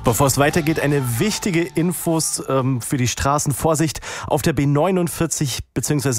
Bevor es weitergeht, eine wichtige Infos für die Straßen. Vorsicht auf der B49 bzw.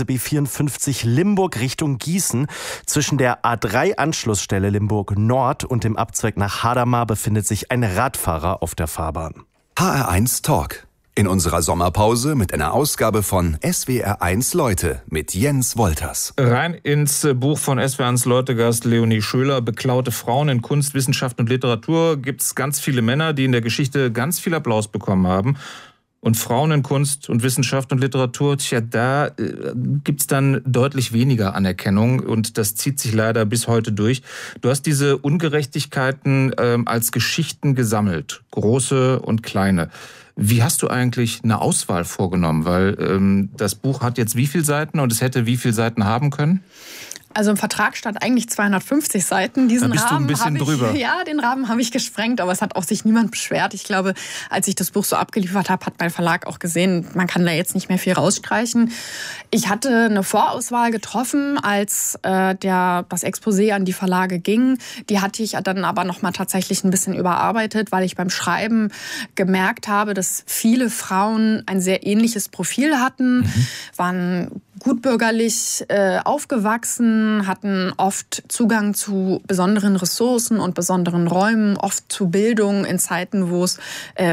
B54 Limburg Richtung Gießen. Zwischen der A3-Anschlussstelle Limburg Nord und dem Abzweig nach Hadamar befindet sich ein Radfahrer auf der Fahrbahn. HR1 Talk. In unserer Sommerpause mit einer Ausgabe von SWR1 Leute mit Jens Wolters. Rein ins Buch von SWR1 Leute-Gast Leonie Schöler. Beklaute Frauen in Kunst, Wissenschaft und Literatur. Gibt es ganz viele Männer, die in der Geschichte ganz viel Applaus bekommen haben. Und Frauen in Kunst und Wissenschaft und Literatur, da gibt es dann deutlich weniger Anerkennung. Und das zieht sich leider bis heute durch. Du hast diese Ungerechtigkeiten als Geschichten gesammelt. Große und kleine. Wie hast du eigentlich eine Auswahl vorgenommen? Weil das Buch hat jetzt wie viele Seiten und es hätte wie viele Seiten haben können? Also im Vertrag stand eigentlich 250 Seiten. Diesen da bist Rahmen du ein bisschen drüber. Ja, den Rahmen habe ich gesprengt, aber es hat auch sich niemand beschwert. Ich glaube, als ich das Buch so abgeliefert habe, hat mein Verlag auch gesehen, man kann da jetzt nicht mehr viel rausstreichen. Ich hatte eine Vorauswahl getroffen, als das Exposé an die Verlage ging. Die hatte ich dann aber noch mal tatsächlich ein bisschen überarbeitet, weil ich beim Schreiben gemerkt habe, dass viele Frauen ein sehr ähnliches Profil hatten, waren gutbürgerlich aufgewachsen, hatten oft Zugang zu besonderen Ressourcen und besonderen Räumen, oft zu Bildung in Zeiten, wo es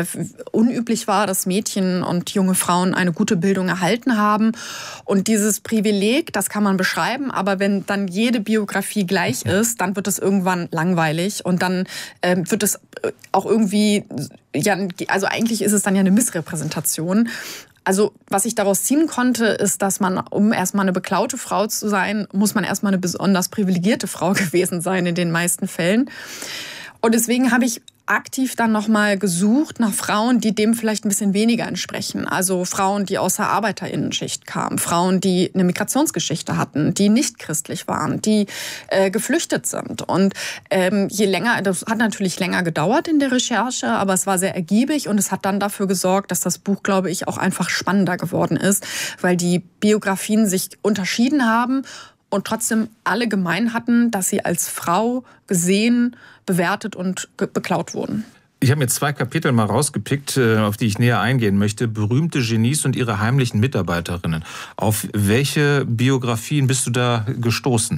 unüblich war, dass Mädchen und junge Frauen eine gute Bildung erhalten haben. Und dieses Privileg, das kann man beschreiben, aber wenn dann jede Biografie gleich ist, dann wird es irgendwann langweilig und dann wird es auch irgendwie, ja, also eigentlich ist es dann ja eine Missrepräsentation. Also was ich daraus ziehen konnte, ist, dass man, um erstmal eine beklaute Frau zu sein, muss man erstmal eine besonders privilegierte Frau gewesen sein in den meisten Fällen. Und deswegen habe ich aktiv dann nochmal gesucht nach Frauen, die dem vielleicht ein bisschen weniger entsprechen. Also Frauen, die aus der ArbeiterInnenschicht kamen, Frauen, die eine Migrationsgeschichte hatten, die nicht christlich waren, die geflüchtet sind. Und je länger, das hat natürlich länger gedauert in der Recherche, aber es war sehr ergiebig und es hat dann dafür gesorgt, dass das Buch, glaube ich, auch einfach spannender geworden ist, weil die Biografien sich unterschieden haben und trotzdem alle gemein hatten, dass sie als Frau gesehen, bewertet und beklaut wurden. Ich habe mir 2 Kapitel mal rausgepickt, auf die ich näher eingehen möchte. Berühmte Genies und ihre heimlichen Mitarbeiterinnen. Auf welche Biografien bist du da gestoßen?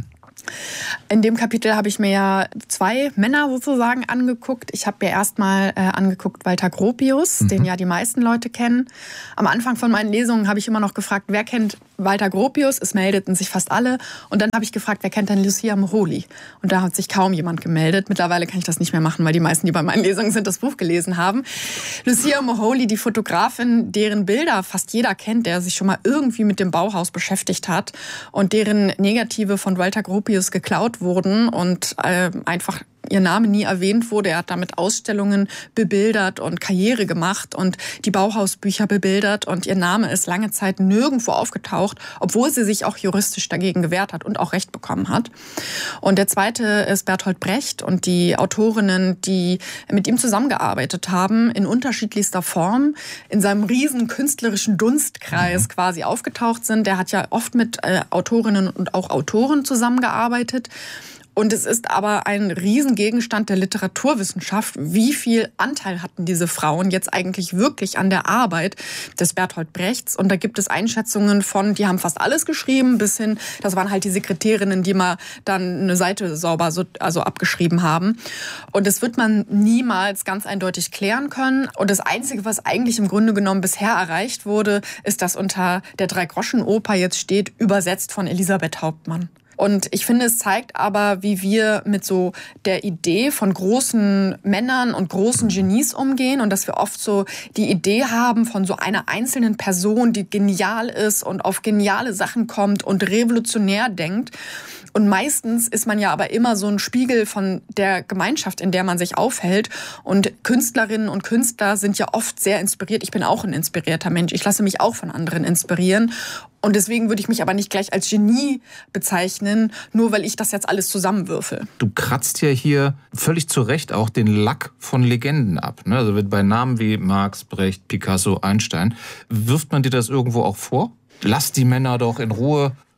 In dem Kapitel habe ich mir ja 2 Männer sozusagen angeguckt. Ich habe mir erstmal angeguckt Walter Gropius, den ja die meisten Leute kennen. Am Anfang von meinen Lesungen habe ich immer noch gefragt, wer kennt Walter Gropius? Es meldeten sich fast alle. Und dann habe ich gefragt, wer kennt denn Lucia Moholy? Und da hat sich kaum jemand gemeldet. Mittlerweile kann ich das nicht mehr machen, weil die meisten, die bei meinen Lesungen sind, das Buch gelesen haben. Lucia Moholy, die Fotografin, deren Bilder fast jeder kennt, der sich schon mal irgendwie mit dem Bauhaus beschäftigt hat und deren Negative von Walter Gropius geklaut wurden und einfach ihr Name nie erwähnt wurde. Er hat damit Ausstellungen bebildert und Karriere gemacht und die Bauhausbücher bebildert und ihr Name ist lange Zeit nirgendwo aufgetaucht, obwohl sie sich auch juristisch dagegen gewehrt hat und auch Recht bekommen hat. Und der zweite ist Bertolt Brecht und die Autorinnen, die mit ihm zusammengearbeitet haben, in unterschiedlichster Form, in seinem riesen künstlerischen Dunstkreis quasi aufgetaucht sind. Der hat ja oft mit Autorinnen und auch Autoren zusammengearbeitet. Und es ist aber ein Riesengegenstand der Literaturwissenschaft. Wie viel Anteil hatten diese Frauen jetzt eigentlich wirklich an der Arbeit des Bertolt Brechts? Und da gibt es Einschätzungen von, die haben fast alles geschrieben, bis hin, das waren halt die Sekretärinnen, die mal dann eine Seite sauber abgeschrieben haben. Und das wird man niemals ganz eindeutig klären können. Und das Einzige, was eigentlich im Grunde genommen bisher erreicht wurde, ist, dass unter der Drei-Groschen-Oper jetzt steht, übersetzt von Elisabeth Hauptmann. Und ich finde, es zeigt aber, wie wir mit so der Idee von großen Männern und großen Genies umgehen und dass wir oft so die Idee haben von so einer einzelnen Person, die genial ist und auf geniale Sachen kommt und revolutionär denkt. Und meistens ist man ja aber immer so ein Spiegel von der Gemeinschaft, in der man sich aufhält. Und Künstlerinnen und Künstler sind ja oft sehr inspiriert. Ich bin auch ein inspirierter Mensch. Ich lasse mich auch von anderen inspirieren. Und deswegen würde ich mich aber nicht gleich als Genie bezeichnen, nur weil ich das jetzt alles zusammenwürfel. Du kratzt ja hier völlig zu Recht auch den Lack von Legenden ab. Also bei Namen wie Marx, Brecht, Picasso, Einstein. Wirft man dir das irgendwo auch vor? Lass die Männer doch in Ruhe.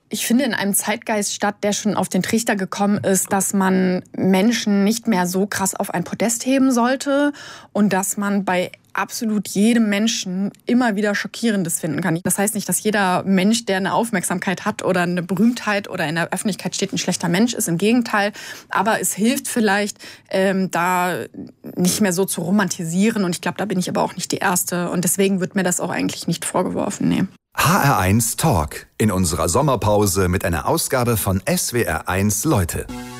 Ich finde in einem Zeitgeist statt, der schon auf den Trichter gekommen ist, dass man Menschen nicht mehr so krass auf ein Podest heben sollte und dass man bei absolut jedem Menschen immer wieder Schockierendes finden kann. Das heißt nicht, dass jeder Mensch, der eine Aufmerksamkeit hat oder eine Berühmtheit oder in der Öffentlichkeit steht, ein schlechter Mensch ist. Im Gegenteil. Aber es hilft vielleicht, da nicht mehr so zu romantisieren. Und ich glaube, da bin ich aber auch nicht die Erste. Und deswegen wird mir das auch eigentlich nicht vorgeworfen. Nee. HR1 Talk in unserer Sommerpause mit einer Ausgabe von SWR1 Leute.